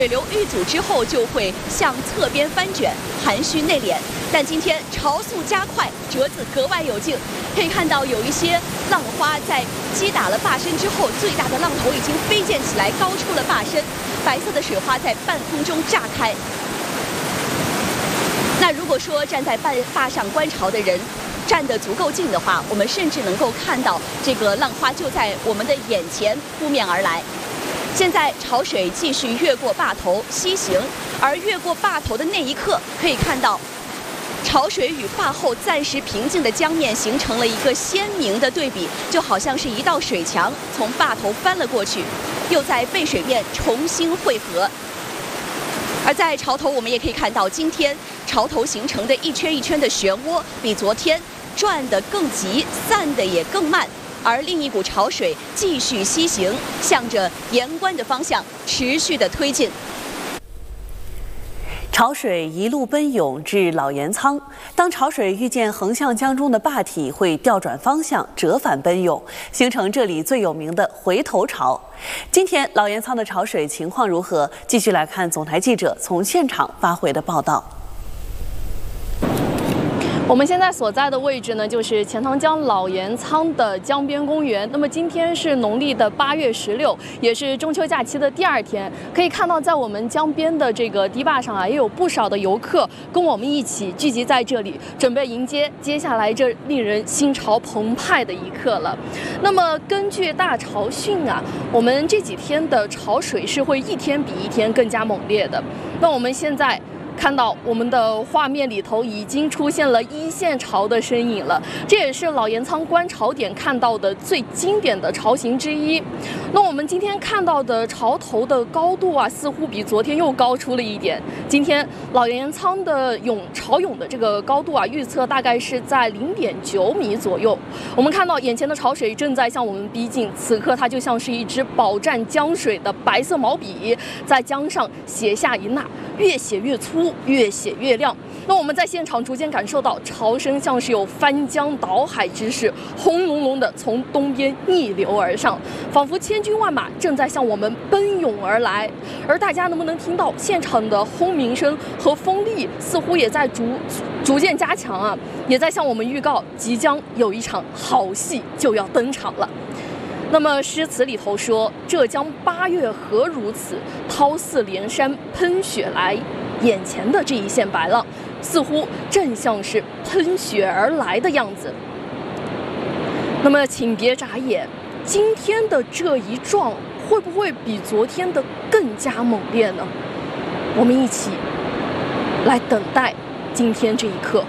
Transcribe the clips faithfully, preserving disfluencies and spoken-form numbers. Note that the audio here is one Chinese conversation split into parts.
水流遇阻之后就会向侧边翻卷，含蓄内敛。但今天潮速加快，折子格外有劲。可以看到有一些浪花在击打了坝身之后，最大的浪头已经飞溅起来，高出了坝身，白色的水花在半空中炸开。那如果说站在坝坝上观潮的人站得足够近的话，我们甚至能够看到这个浪花就在我们的眼前扑面而来。现在潮水继续越过坝头西行，而越过坝头的那一刻，可以看到潮水与坝后暂时平静的江面形成了一个鲜明的对比，就好像是一道水墙从坝头翻了过去，又在背水面重新汇合。而在潮头，我们也可以看到，今天潮头形成的一圈一圈的漩涡，比昨天转得更急，散得也更慢。而另一股潮水继续西行，向着盐关的方向持续的推进。 潮水一路奔涌至老盐仓，当潮水遇见横向江中的坝体，会调转方向，折返奔涌，形成这里最有名的回头潮。今天老盐仓的潮水情况如何？继续来看总台记者从现场发回的报道。 我们现在所在的位置呢，就是钱塘江老盐仓的江边公园。那么今天是农历的八月十六，也是中秋假期的第二天。可以看到，在我们江边的这个堤坝上啊，也有不少的游客跟我们一起聚集在这里，准备迎接接下来这令人心潮澎湃的一刻了。那么根据大潮讯啊，我们这几天的潮水是会一天比一天更加猛烈的。那我们现在看到我们的画面里头已经出现了一线潮的身影了，这也是老盐仓观潮点看到的最经典的潮形之一。那我们今天看到的潮头的高度啊，似乎比昨天又高出了一点。今天老盐仓的涌潮涌的这个高度啊，预测大概是在零点九米左右。我们看到眼前的潮水正在向我们逼近，此刻它就像是一支饱蘸江水的白色毛笔，在江上写下一捺，越写越粗，越写越亮。那我们在现场逐渐感受到潮声像是有翻江倒海之势，轰隆隆的从东边逆流而上，仿佛千军万马正在向我们奔涌而来。而大家能不能听到现场的轰鸣声和风力似乎也在逐逐渐加强啊，也在向我们预告即将有一场好戏就要登场了。那么诗词里头说，浙江八月何如此，涛似连山喷雪来。眼前的这一线白浪，似乎正像是喷雪而来的样子。那么请别眨眼，今天的这一撞会不会比昨天的更加猛烈呢？我们一起来等待今天这一刻。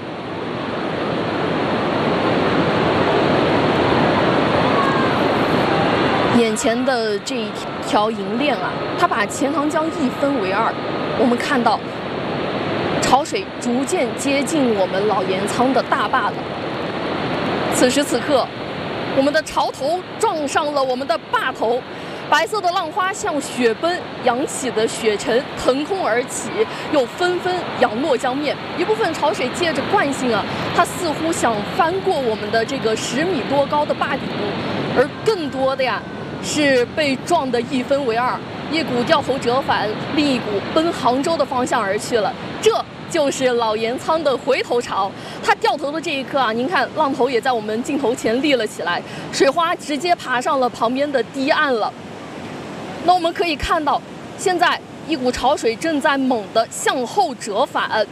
眼前的这一条银链啊，它把钱塘江一分为二。我们看到潮水逐渐接近我们老盐仓的大坝了。此时此刻，我们的潮头撞上了我们的坝头，白色的浪花像雪奔，扬起的雪尘腾空而起，又纷纷扬落江面。一部分潮水借着惯性啊，它似乎想翻过我们的这个十米多高的坝顶，而更多的呀是被撞得一分为二，一股掉头折返，另一股奔杭州的方向而去了。这就是老盐仓的回头潮。它掉头的这一刻啊，您看浪头也在我们镜头前立了起来，水花直接爬上了旁边的堤岸了。那我们可以看到，现在一股潮水正在猛地向后折返，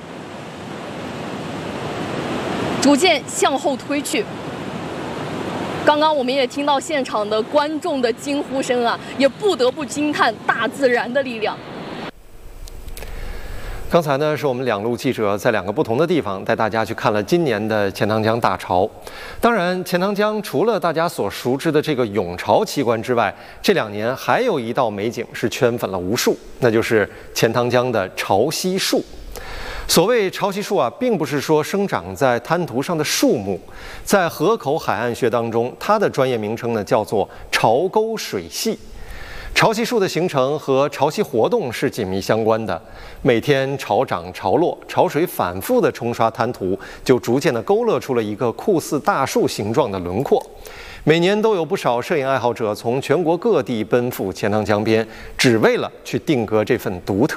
逐渐向后推去。刚刚我们也听到现场的观众的惊呼声啊，也不得不惊叹大自然的力量。 刚才呢，是我们两路记者在两个不同的地方带大家去看了今年的钱塘江大潮。当然，钱塘江除了大家所熟知的这个涌潮奇观之外，这两年还有一道美景是圈粉了无数，那就是钱塘江的潮汐树。所谓潮汐树啊，并不是说生长在滩涂上的树木，在河口海岸学当中，它的专业名称呢叫做潮沟水系。潮汐树的形成和潮汐活动是紧密相关的，每天潮涨潮落，潮水反复的冲刷滩涂，就逐渐的勾勒出了一个酷似大树形状的轮廓。每年都有不少摄影爱好者从全国各地奔赴钱塘江边，只为了去定格这份独特